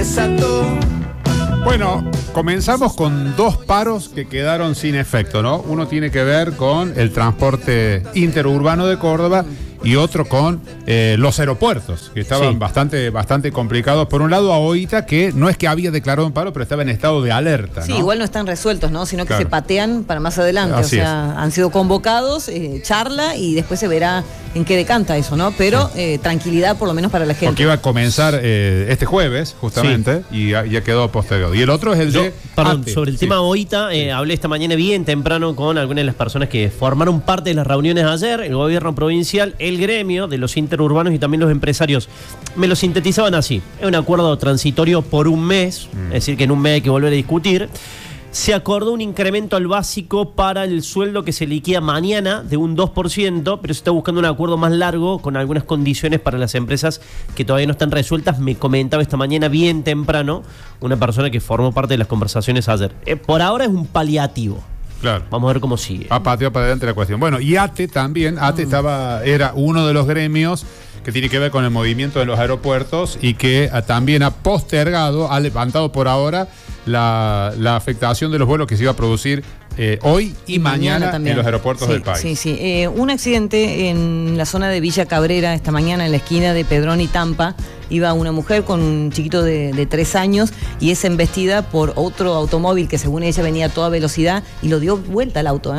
Bueno, comenzamos con dos paros que quedaron sin efecto, ¿no? Uno tiene que ver con el transporte interurbano de Córdoba y otro con los aeropuertos, que estaban bastante complicados. Por un lado, AOITA, que no es que había declarado un paro, pero estaba en estado de alerta, ¿no? Sí, igual no están resueltos, ¿no? Sino que se patean para más adelante. Así han sido convocados, charla, y después se verá en qué decanta eso, ¿no? Pero tranquilidad por lo menos para la gente. Porque iba a comenzar este jueves, justamente, y ya quedó postergado. Y el otro es el de... Perdón, sobre el tema AOITA, hablé esta mañana bien temprano con algunas de las personas que formaron parte de las reuniones ayer, el gobierno provincial, el gremio de los interurbanos y también los empresarios. Me lo sintetizaban así: es un acuerdo transitorio por un mes, es decir, que en un mes hay que volver a discutir. Se acordó un incremento al básico para el sueldo que se liquida mañana de un 2%, pero se está buscando un acuerdo más largo con algunas condiciones para las empresas que todavía no están resueltas. Me comentaba esta mañana bien temprano una persona que formó parte de las conversaciones ayer. Por ahora es un paliativo. Claro. Vamos a ver cómo sigue. Ha pateado para adelante la cuestión. Bueno, y ATE también. ATE era uno de los gremios que tiene que ver con el movimiento de los aeropuertos y que también ha postergado, ha levantado por ahora la afectación de los vuelos que se iba a producir hoy y mañana en los aeropuertos del país. Sí. Un accidente en la zona de Villa Cabrera esta mañana, en la esquina de Pedrón y Tampa. Iba una mujer con un chiquito de 3 años y es embestida por otro automóvil que según ella venía a toda velocidad y lo dio vuelta al auto.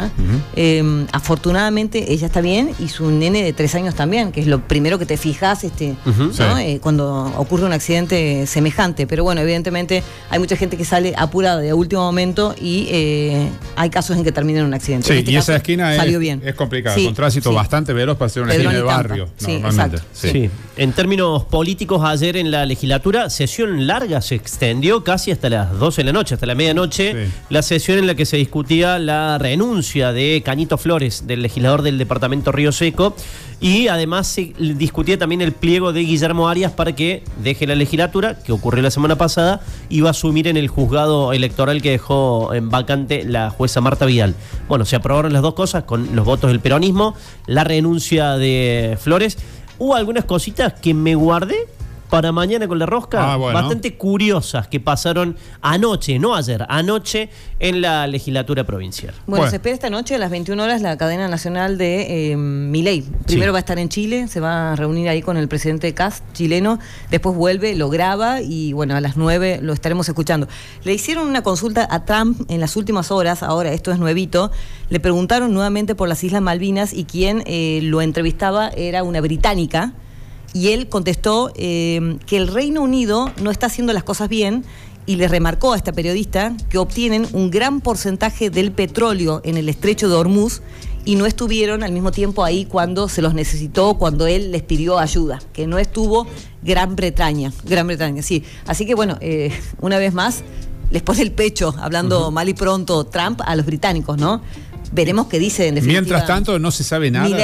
Afortunadamente ella está bien y su nene de 3 años también, que es lo primero que te fijas ¿no? Cuando ocurre un accidente semejante. Pero bueno, evidentemente hay mucha gente que sale apurada de último momento y hay casos en que termina en un accidente. Sí, este y esa esquina es complicada, con tránsito bastante veloz para ser una esquina de barrio. Normalmente. Sí. En términos políticos, ayer en la legislatura, sesión larga, se extendió casi hasta las 12 de la noche, hasta la medianoche, la sesión en la que se discutía la renuncia de Cañito Flores, del legislador del departamento Río Seco, y además se discutía también el pliego de Guillermo Arias para que deje la legislatura, que ocurrió la semana pasada, y va a asumir en el juzgado electoral que dejó en vacante la jueza Marta Vidal. Bueno, se aprobaron las dos cosas con los votos del peronismo, la renuncia de Flores. Hubo algunas cositas que me guardé para mañana con la rosca, bastante curiosas, que pasaron anoche, no ayer, anoche en la legislatura provincial. Bueno, se espera esta noche a las 21 horas la cadena nacional de Milei. Primero va a estar en Chile, se va a reunir ahí con el presidente Kast, chileno, después vuelve, lo graba y bueno, a las 9 lo estaremos escuchando. Le hicieron una consulta a Trump en las últimas horas, ahora esto es nuevito, le preguntaron nuevamente por las Islas Malvinas y quien lo entrevistaba era una británica. Y él contestó que el Reino Unido no está haciendo las cosas bien y le remarcó a esta periodista que obtienen un gran porcentaje del petróleo en el estrecho de Hormuz y no estuvieron al mismo tiempo ahí cuando se los necesitó, cuando él les pidió ayuda, que no estuvo Gran Bretaña, sí. Así que bueno, una vez más les pone el pecho, hablando mal y pronto, Trump a los británicos, ¿no? Veremos qué dice en definitiva. Mientras tanto, no se sabe nada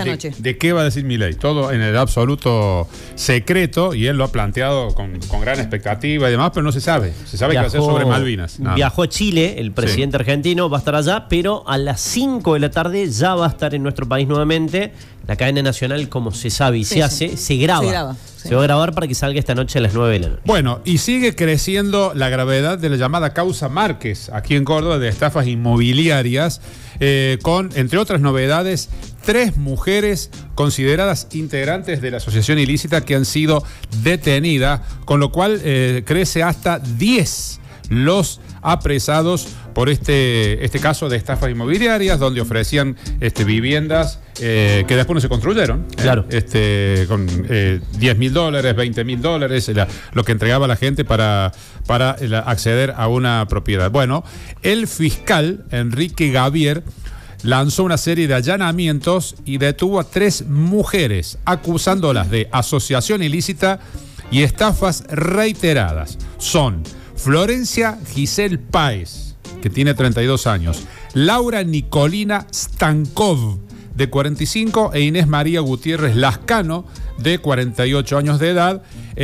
de qué va a decir Milei. Todo en el absoluto secreto, y él lo ha planteado con gran expectativa y demás, pero no se sabe. Se sabe que va a ser sobre Malvinas. Viajó a Chile, el presidente argentino va a estar allá, pero a las 5 de la tarde ya va a estar en nuestro país nuevamente. La cadena nacional, como se sabe y se hace, se graba. Se va a grabar para que salga esta noche a las 9 de la noche. Bueno, y sigue creciendo la gravedad de la llamada causa Márquez, aquí en Córdoba, de estafas inmobiliarias, con, entre otras novedades, 3 mujeres consideradas integrantes de la asociación ilícita que han sido detenidas, con lo cual crece hasta 10 los apresados por este caso de estafas inmobiliarias, donde ofrecían viviendas que después no se construyeron. Claro. Con $10.000, $20.000, lo que entregaba la gente para acceder a una propiedad. Bueno, el fiscal Enrique Gavier lanzó una serie de allanamientos y detuvo a 3 mujeres, acusándolas de asociación ilícita y estafas reiteradas. Son Florencia Giselle Páez, que tiene 32 años, Laura Nicolina Stankov, de 45, e Inés María Gutiérrez Lascano, de 48 años de edad.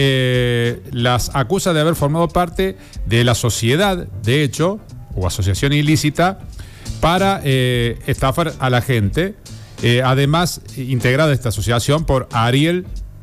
Las acusa de haber formado parte de la sociedad, de hecho, o asociación ilícita, para estafar a la gente. Además, integrada esta asociación por Ariel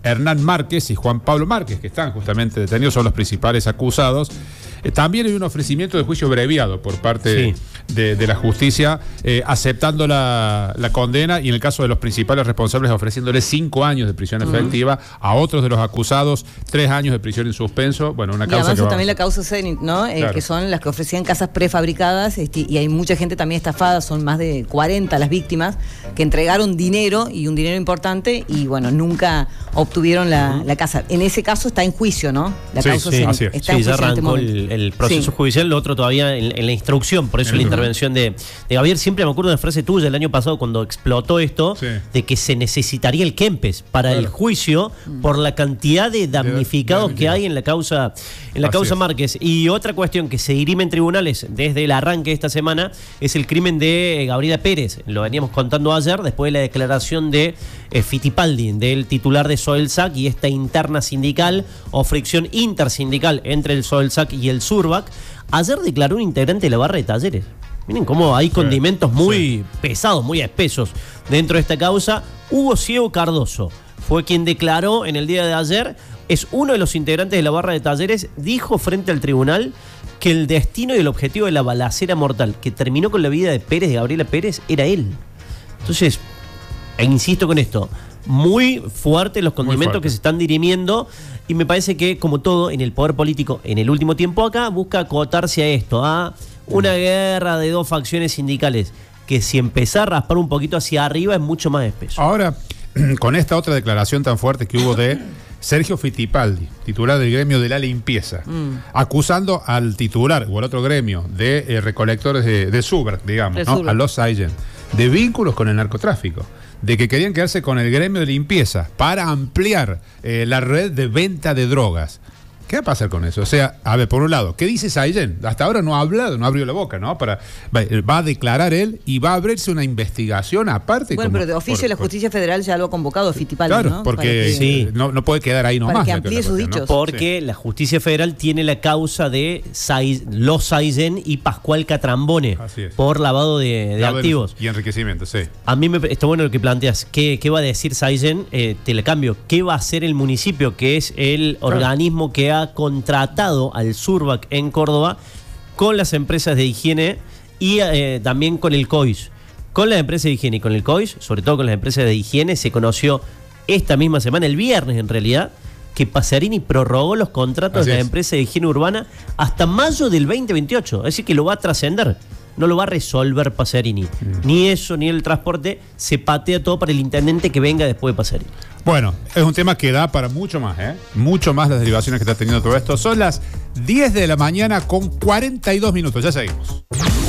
Hernán Márquez y Juan Pablo Márquez, que están justamente detenidos, son los principales acusados. También hay un ofrecimiento de juicio abreviado por parte de la justicia, aceptando la condena, y en el caso de los principales responsables ofreciéndole 5 años de prisión efectiva, a otros de los acusados 3 años de prisión en suspenso. Bueno, una causa. Y avanza también la causa Zenit, ¿no? Claro. Que son las que ofrecían casas prefabricadas, y hay mucha gente también estafada, son más de 40 las víctimas que entregaron dinero, y un dinero importante, y bueno, nunca obtuvieron la casa. En ese caso está en juicio, ¿no? La causa Zenit. Está en juicio, ya arrancó el proceso judicial, lo otro todavía en la instrucción, por eso la intervención de Gabriel. Siempre me acuerdo de una frase tuya el año pasado cuando explotó esto, de que se necesitaría el Kempes para el juicio por la cantidad de damnificados que hay en la causa Márquez. Y otra cuestión que se dirime en tribunales desde el arranque de esta semana es el crimen de Gabriela Pérez. Lo veníamos contando ayer, después de la declaración de Fittipaldi, del titular de Soelsac, y esta interna sindical o fricción intersindical entre el Soelsac y el Surbac. Ayer declaró un integrante de la barra de Talleres. Miren cómo hay condimentos muy pesados, muy espesos dentro de esta causa. Hugo Ciego Cardoso fue quien declaró en el día de ayer. Es uno de los integrantes de la barra de Talleres. Dijo frente al tribunal que el destino y el objetivo de la balacera mortal que terminó con la vida de Pérez, de Gabriela Pérez, era él. Entonces, insisto con esto, muy fuertes los condimentos que se están dirimiendo, y me parece que, como todo en el poder político en el último tiempo acá, busca acotarse a esto, a una guerra de dos facciones sindicales, que si empezar a raspar un poquito hacia arriba es mucho más espeso. Ahora, con esta otra declaración tan fuerte que hubo de Sergio Fittipaldi, titular del gremio de la limpieza, acusando al titular o al otro gremio de recolectores de Suber, digamos, ¿no? A los Saigen, de vínculos con el narcotráfico, de que querían quedarse con el gremio de limpieza para ampliar la red de venta de drogas. ¿Qué va a pasar con eso? O sea, a ver, por un lado, ¿qué dice Saigen? Hasta ahora no ha hablado, no abrió la boca, ¿no? Va a declarar él y va a abrirse una investigación aparte. Bueno, pero de oficio la Justicia Federal ya lo ha convocado Fittipaldi, claro, ¿no? Porque no puede quedar ahí nomás. Para que amplíe sus dichos. ¿no? Porque la Justicia Federal tiene la causa de los Saigen y Pascual Catrambone por lavado de activos. Y enriquecimiento, sí. A mí está bueno lo que planteas. ¿Qué va a decir Saigen? Te la cambio. ¿Qué va a hacer el municipio, que es el organismo que ha contratado al Surbac en Córdoba con las empresas de higiene y también con el COIS? Con las empresas de higiene y con el COIS, sobre todo con las empresas de higiene, se conoció esta misma semana, el viernes en realidad, que Pasarini prorrogó los contratos de las empresas de higiene urbana hasta mayo del 2028. Es decir, que lo va a trascender. No lo va a resolver Pasarini. Ni eso, ni el transporte. Se patea todo para el intendente que venga después de Pasarini. Bueno, es un tema que da para mucho más, mucho más las derivaciones que está teniendo todo esto. Son las 10 de la mañana con 42 minutos. Ya seguimos.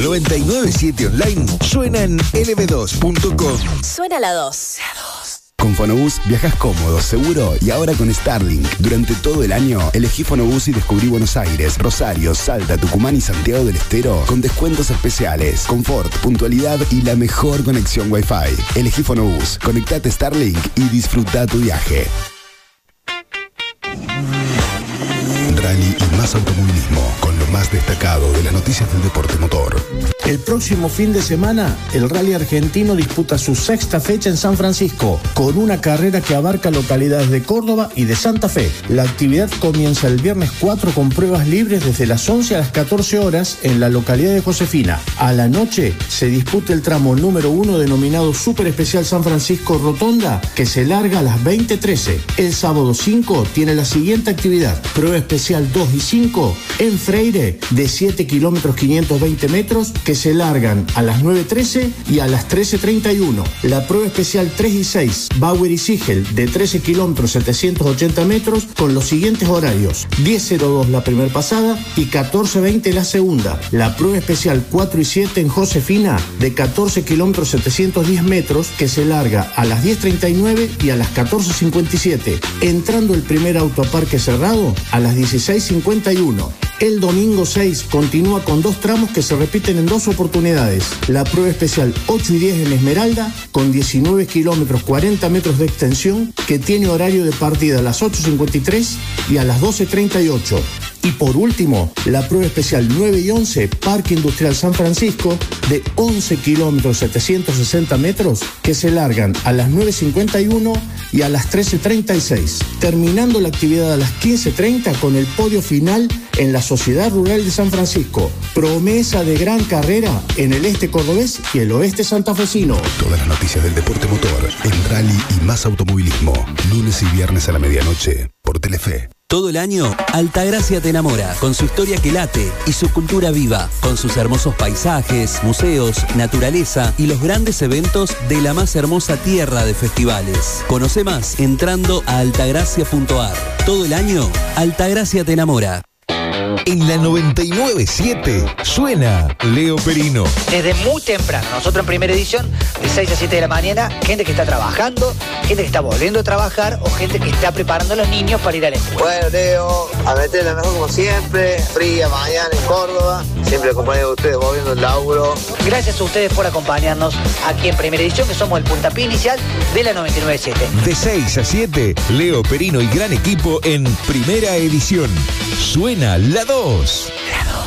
99.7 Online suena en lb2.com. Suena la 2. Con Fonobús viajas cómodo, seguro y ahora con Starlink. Durante todo el año, elegí Fonobús y descubrí Buenos Aires, Rosario, Salta, Tucumán y Santiago del Estero con descuentos especiales, confort, puntualidad y la mejor conexión Wi-Fi. Elegí Fonobús, conectate Starlink y disfruta tu viaje. Rally y más automovilismo, con lo más destacado de las noticias del deporte motor. El próximo fin de semana, el Rally Argentino disputa su 6ª fecha en San Francisco, con una carrera que abarca localidades de Córdoba y de Santa Fe. La actividad comienza el viernes 4 con pruebas libres desde las 11 a las 14 horas en la localidad de Josefina. A la noche se disputa el tramo número 1 denominado Super Especial San Francisco Rotonda, que se larga a las 20:13. El sábado 5 tiene la siguiente actividad: prueba especial 2 y 5 en Freire de 7 kilómetros 520 metros, que se largan a las 9:13 y a las 13:31. La prueba especial 3 y 6, Bauer y Sigel, de 13 kilómetros 780 metros, con los siguientes horarios: 10:02 la primera pasada y 14:20 la segunda. La prueba especial 4 y 7 en Josefina, de 14 kilómetros 710 metros, que se larga a las 10:39 y a las 14:57. Entrando el primer auto a parque cerrado a las 16:51. El domingo 6 continúa con 2 tramos que se repiten en 2 oportunidades. La prueba especial 8 y 10 en Esmeralda, con 19 kilómetros 40 metros de extensión, que tiene horario de partida a las 8:53 y a las 12:38. Y por último, la prueba especial 9 y 11, Parque Industrial San Francisco, de 11 kilómetros 760 metros, que se largan a las 9:51 y a las 13:36, terminando la actividad a las 15:30 con el podio final en la Sociedad Rural de San Francisco. Promesa de gran carrera en el este cordobés y el oeste santafesino. Todas las noticias del deporte motor, el rally y más automovilismo. Lunes y viernes a la medianoche por Telefe. Todo el año, Altagracia te enamora, con su historia que late y su cultura viva, con sus hermosos paisajes, museos, naturaleza y los grandes eventos de la más hermosa tierra de festivales. Conoce más entrando a altagracia.ar. Todo el año, Altagracia te enamora. En la 99.7 suena Leo Perino. Desde muy temprano, nosotros en Primera Edición, de 6 a 7 de la mañana, gente que está trabajando, gente que está volviendo a trabajar o gente que está preparando a los niños para ir a la escuela. Bueno, Leo, a meterla mejor como siempre, fría mañana en Córdoba, siempre acompañado de ustedes volviendo el laburo. Gracias a ustedes por acompañarnos aquí en Primera Edición, que somos el puntapié inicial de la 99.7. De 6 a 7, Leo Perino y gran equipo en Primera Edición. Suena la 2.